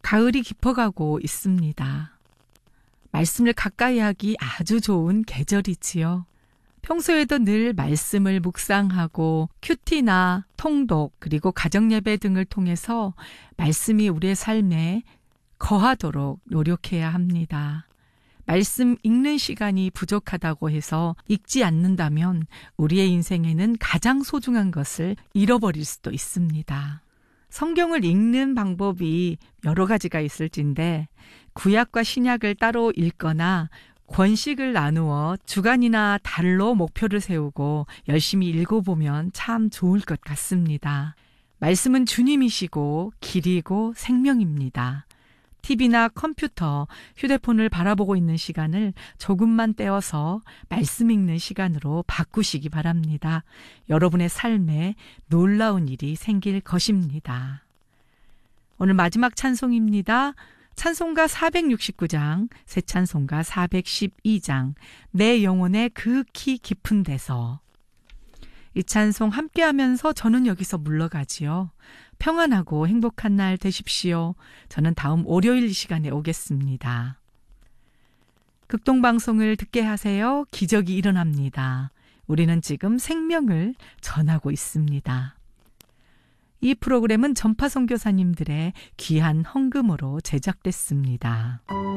가을이 깊어가고 있습니다. 말씀을 가까이 하기 아주 좋은 계절이지요. 평소에도 늘 말씀을 묵상하고 큐티나 통독 그리고 가정예배 등을 통해서 말씀이 우리의 삶에 거하도록 노력해야 합니다. 말씀 읽는 시간이 부족하다고 해서 읽지 않는다면 우리의 인생에는 가장 소중한 것을 잃어버릴 수도 있습니다. 성경을 읽는 방법이 여러 가지가 있을진데 구약과 신약을 따로 읽거나 권식을 나누어 주간이나 달로 목표를 세우고 열심히 읽어보면 참 좋을 것 같습니다. 말씀은 주님이시고 길이고 생명입니다. TV나 컴퓨터, 휴대폰을 바라보고 있는 시간을 조금만 떼어서 말씀 읽는 시간으로 바꾸시기 바랍니다. 여러분의 삶에 놀라운 일이 생길 것입니다. 오늘 마지막 찬송입니다. 찬송가 469장, 새 찬송가 412장, 내 영혼의 극히 깊은 데서. 이 찬송 함께하면서 저는 여기서 물러가지요. 평안하고 행복한 날 되십시오. 저는 다음 월요일 이 시간에 오겠습니다. 극동방송을 듣게 하세요. 기적이 일어납니다. 우리는 지금 생명을 전하고 있습니다. 이 프로그램은 전파 선교사님들의 귀한 헌금으로 제작됐습니다.